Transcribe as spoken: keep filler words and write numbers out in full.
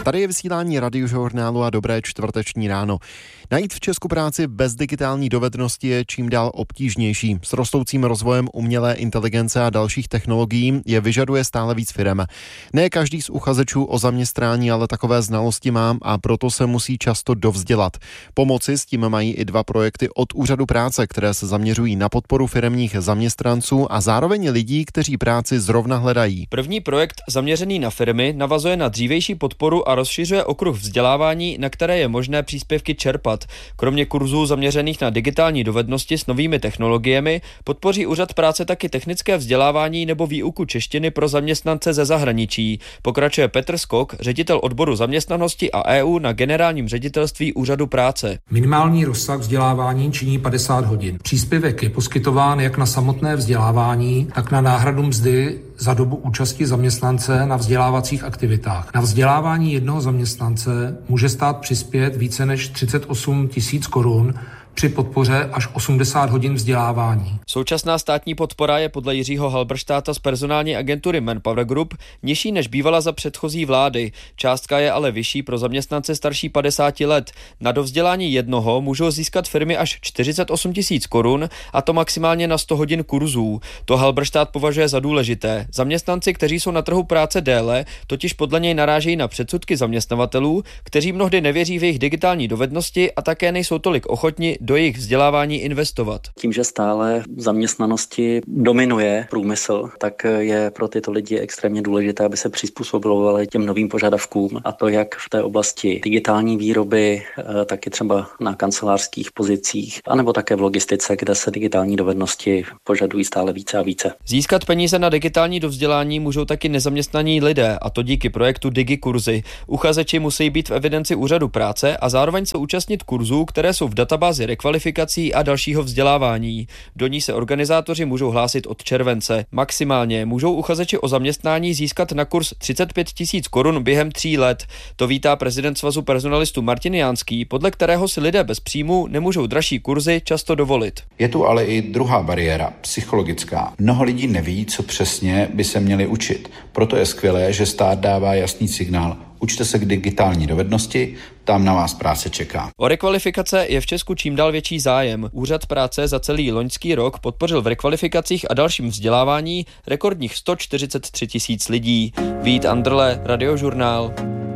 Tady je vysílání Radiožurnálu a dobré čtvrteční ráno. Najít v Česku práci bez digitální dovednosti je čím dál obtížnější. S rostoucím rozvojem umělé inteligence a dalších technologií je vyžaduje stále víc firem. Ne každý z uchazečů o zaměstnání ale takové znalosti má a proto se musí často dovzdělat. Pomoci s tím mají i dva projekty od Úřadu práce, které se zaměřují na podporu firemních zaměstnanců a zároveň lidí, kteří práci zrovna hledají. První projekt zaměřený na firmy navazuje na dřívější podporu a rozšiřuje okruh vzdělávání, na které je možné příspěvky čerpat. Kromě kurzů zaměřených na digitální dovednosti s novými technologiemi podpoří Úřad práce taky technické vzdělávání nebo výuku češtiny pro zaměstnance ze zahraničí. Pokračuje Petr Skok, ředitel odboru zaměstnanosti a E U na generálním ředitelství Úřadu práce. Minimální rozsah vzdělávání činí padesát hodin. Příspěvek je poskytován jak na samotné vzdělávání, tak na náhradu mzdy za dobu účasti zaměstnance na vzdělávacích aktivitách. Na vzdělávání jednoho zaměstnance může stát přispět více než třicet osm tisíc korun, při podpoře až osmdesát hodin vzdělávání. Současná státní podpora je podle Jiřího Halberštáta z personální agentury Manpower Group nižší než bývala za předchozí vlády. Částka je ale vyšší pro zaměstnance starší padesáti let. Na dovzdělání jednoho můžou získat firmy až čtyřicet osm tisíc korun, a to maximálně na sto hodin kurzů. To Halberštát považuje za důležité. Zaměstnanci, kteří jsou na trhu práce déle, totiž podle něj narážejí na předsudky zaměstnavatelů, kteří mnohdy nevěří v jejich digitální dovednosti a také nejsou tolik ochotni do jejich vzdělávání investovat. Tím, že stále v zaměstnanosti dominuje průmysl, tak je pro tyto lidi extrémně důležité, aby se přizpůsobovali těm novým požadavkům, a to jak v té oblasti digitální výroby, tak i třeba na kancelářských pozicích, anebo také v logistice, kde se digitální dovednosti požadují stále více a více. Získat peníze na digitální dovzdělání můžou taky nezaměstnaní lidé, a to díky projektu DigiKurzy. Uchazeči musí být v evidenci Úřadu práce a zároveň se účastnit kurzů, které jsou v databázi rekvalifikací a dalšího vzdělávání. Do ní se organizátoři můžou hlásit od července. Maximálně můžou uchazeči o zaměstnání získat na kurz třicet pět tisíc korun během tří let. To vítá prezident Svazu personalistů Martin Jánský, podle kterého si lidé bez příjmu nemůžou dražší kurzy často dovolit. Je tu ale i druhá bariéra, psychologická. Mnoho lidí neví, co přesně by se měli učit. Proto je skvělé, že stát dává jasný signál. Učte se k digitální dovednosti, tam na vás práce čeká. O rekvalifikace je v Česku čím dál větší zájem. Úřad práce za celý loňský rok podpořil v rekvalifikacích a dalším vzdělávání rekordních sto čtyřicet tři tisíc lidí. Vít Andrle, Radiožurnál.